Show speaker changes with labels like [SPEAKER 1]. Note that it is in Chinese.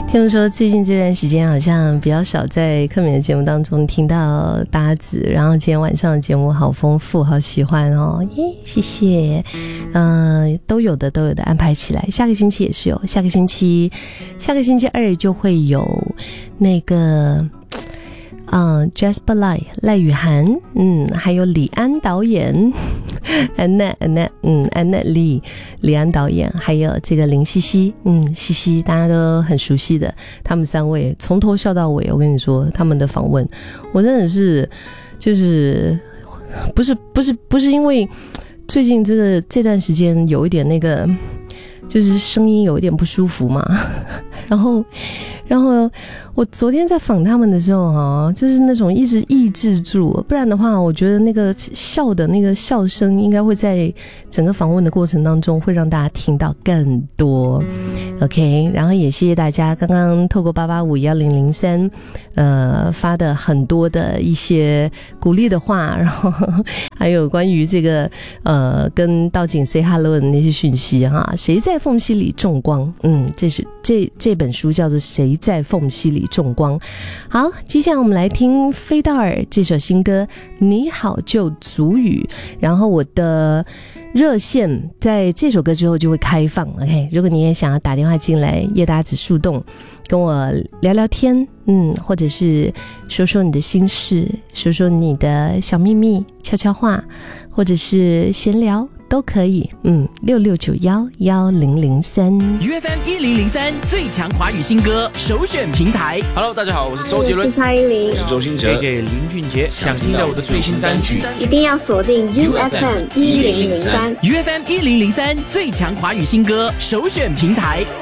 [SPEAKER 1] 听说最近这段时间好像比较少在克敏的节目当中听到搭子，然后今天晚上的节目好丰富，好喜欢哦，耶，谢谢。都有的安排起来，下个星期也是有，下个星期二就会有那个Jasper 赖雨涵，还有李安导演Annette Lee 李安导演，还有这个林西西，西西大家都很熟悉的，他们三位从头笑到尾。我跟你说，他们的访问，我真的是就是不是因为最近这段时间有一点那个，就是声音有一点不舒服嘛，然后我昨天在访他们的时候就是那种一直抑制住，不然的话我觉得那个笑的那个笑声应该会在整个访问的过程当中会让大家听到更多。 OK， 然后也谢谢大家刚刚透过8851003发的很多的一些鼓励的话，然后还有关于这个跟道景 say hello 的那些讯息哈。谁在缝隙里种光，这本书叫做谁在缝隙里种光。好，接下来我们来听菲道尔这首新歌你好就足语，然后我的热线在这首歌之后就会开放。 OK， 如果你也想要打电话进来叶搭子树洞跟我聊聊天，或者是说说你的心事，说说你的小秘密悄悄话，或者是闲聊都可以。66911003
[SPEAKER 2] UFM 1003最强华语新歌首选平台。
[SPEAKER 3] Hello， 大家好，我是周杰伦，
[SPEAKER 4] 我是蔡依林，
[SPEAKER 3] 我是周兴哲，
[SPEAKER 5] JJ 林俊杰。想听到我的最新单曲，
[SPEAKER 4] 一定要锁定 UFM 1003
[SPEAKER 2] UFM 1003最强华语新歌首选平台。